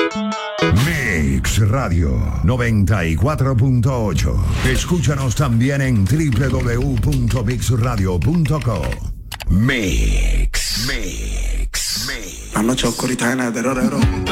Mix Radio 94.8. Escúchanos también en www.mixradio.co. Mix. La noche oscurita llena de terror.